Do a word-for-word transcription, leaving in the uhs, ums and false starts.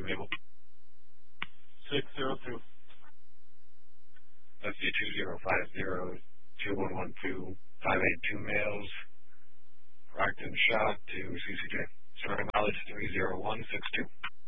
available. six zero two. Let's see, two zero five zero two one one two five eight two males. Rockton shot to C C J. Starting mileage three zero one six two.